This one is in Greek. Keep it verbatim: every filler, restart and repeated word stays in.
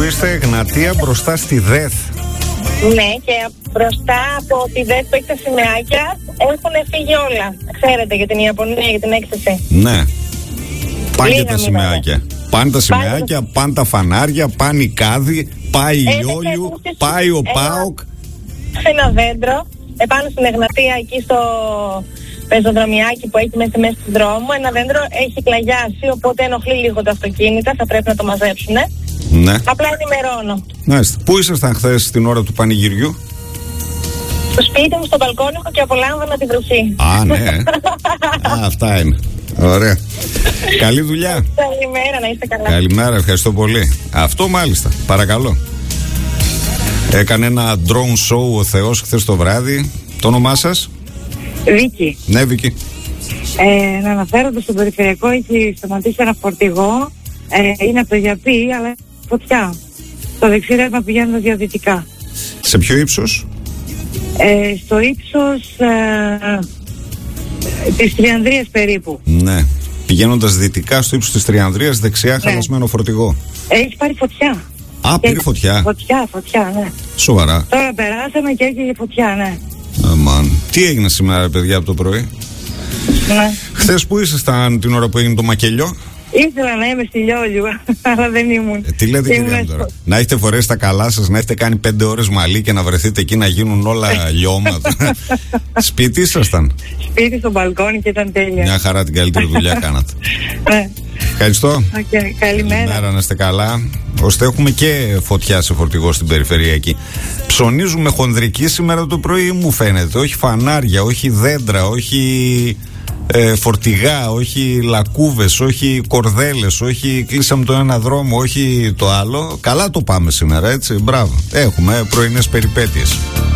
είστε Εγνατία μπροστά στη ΔΕΘ. Ναι, και μπροστά από τη ΔΕΘ που έχει τα σημαίακια έχουν φύγει όλα. Ξέρετε, για την Ιαπωνία, για την έκθεση. Ναι. Πάνε και Λίγα τα μήνυμα. σημαίακια. Πάνε τα σημαίακια, πάνε τα φανάρια, πάνε οι κάδοι, πάει η Λιόλιου, πάει ο ΠΑΟΚ. Σε ένα δέντρο, επάνω στην Εγνατία, εκεί στο πεζοδρομιάκι που έχει μέσα μέσα στον δρόμο, ένα δέντρο έχει κλαγιάσει, οπότε ενοχλεί λίγο τα αυτοκίνητα, θα πρέπει να το μαζέψουνε. Ναι. Απλά ενημερώνω. Μάλιστα. Πού ήσασταν χθες την ώρα του πανηγυριού? Στο σπίτι μου, στο μπαλκόνι έχω και απολάμβανα τη βροχή. Α, ναι. Α, αυτά είναι. Ωραία. Καλή δουλειά. Καλημέρα, να είστε καλά. Καλημέρα, ευχαριστώ πολύ. Αυτό μάλιστα, παρακαλώ. Έκανε ένα drone show ο Θεός χθες το βράδυ. Το όνομά σας? Βίκη. Ναι, Βίκη. Ε, να αναφέρω ότι στο περιφερειακό έχει σταματήσει ένα φορτηγό. Ε, είναι από το Γιαπί, αλλά φωτιά. Το δεξί ρεύμα πηγαίνοντας διαδυτικά. Σε ποιο ύψος? Ε, στο ύψος ε, της Τριανδρίας περίπου. Ναι. Πηγαίνοντας δυτικά στο ύψος της Τριανδρίας, δεξιά ναι. Χαλασμένο φορτηγό. Ε, έχει πάρει φωτιά. Α, πήρε φωτιά. Φωτιά, φωτιά, ναι. Σοβαρά. Τώρα περάσαμε και έχει φωτιά, ναι. Αμάν. Τι έγινε σήμερα, παιδιά, από το πρωί? Ναι. Χθες που ήσασταν την ώρα που έγινε το μακελιό? Ήθελα να είμαι στη Λιόλιου, αλλά δεν ήμουν. Ε, τι λέτε, κυρία μου, τώρα? Να έχετε φορέσει τα καλά σας, να έχετε κάνει πέντε ώρες μαλλί και να βρεθείτε εκεί να γίνουν όλα λιώματα. Σπίτι ήσασταν? Σπίτι στο μπαλκόνι και ήταν τέλεια. Μια χαρά, την καλύτερη δουλειά κάνατε. Ναι. Ευχαριστώ. Okay, καλημέρα. Καλημέρα, να είστε καλά. Ώστε έχουμε και φωτιά σε φορτηγό στην περιφερειακή. Ψωνίζουμε χονδρική σήμερα το πρωί, μου φαίνεται. Όχι φανάρια, όχι δέντρα, όχι ε, φορτηγά, όχι λακκούβες, όχι κορδέλες, όχι κλείσαμε το ένα δρόμο, όχι το άλλο. Καλά το πάμε σήμερα, έτσι. Μπράβο. Έχουμε πρωινές περιπέτειες.